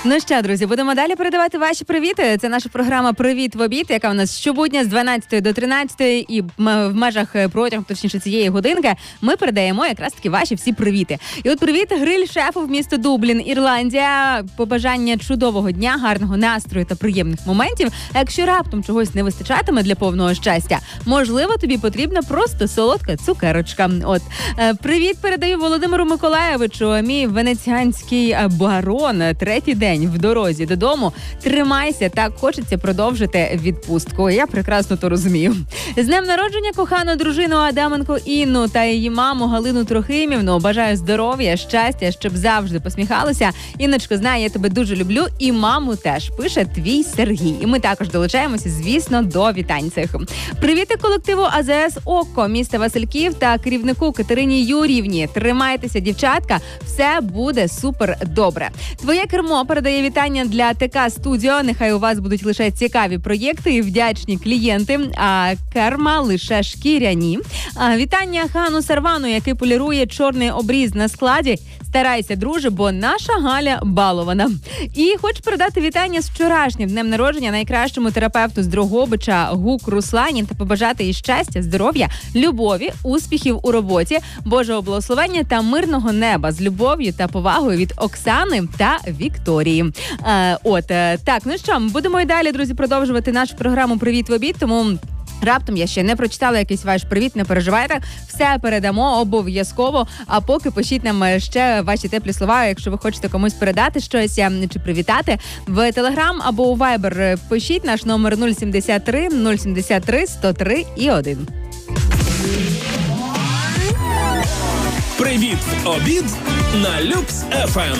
Ну що, друзі, будемо далі передавати ваші привіти. Це наша програма «Привіт в обід», яка у нас щобудня з 12 до 13 і в межах протягом, точніше, цієї годинки ми передаємо якраз таки ваші всі привіти. І от привіт гриль-шефу в місто Дублін, Ірландія. Побажання чудового дня, гарного настрою та приємних моментів. А якщо раптом чогось не вистачатиме для повного щастя, можливо, тобі потрібна просто солодка цукерочка. От. Привіт передаю Володимиру Миколаєвичу, мій венеціанський барон. Третій день в дорозі додому. Тримайся, так хочеться продовжити відпустку. Я прекрасно то розумію. З днем народження кохану дружину Адаменко Інну та її маму Галину Трохимівну. Бажаю здоров'я, щастя, щоб завжди посміхалися. Інночко, знаю, я тебе дуже люблю. І маму теж, пише твій Сергій. І ми також долучаємося, звісно, до вітань цих. Привіти колективу АЗС «Око» міста Васильків та керівнику Катерині Юріївні. Тримайтеся, дівчатка, все буде супер добре. Твоє кермо передає вітання для ТК Студіо. Нехай у вас будуть лише цікаві проєкти і вдячні клієнти, а керма лише шкіряні. Вітання Хану Сарвану, який полірує чорний обріз на складі. Старайся, друже, бо наша Галя балована. І хочу передати вітання з вчорашнім днем народження найкращому терапевту з Дрогобича Гук Руслані та побажати їй щастя, здоров'я, любові, успіхів у роботі, Божого благословення та мирного неба з любов'ю та повагою від Оксани та Вікторії. Так, ну що, будемо і далі, друзі, продовжувати нашу програму «Привіт в обід», тому... Раптом я ще не прочитала якийсь ваш привіт, не переживайте. Все передамо обов'язково. А поки пишіть нам ще ваші теплі слова, якщо ви хочете комусь передати щось чи привітати. В Телеграм або у Вайбер пишіть наш номер 073 073 103 і 1. Привіт в обід на Люкс ФМ.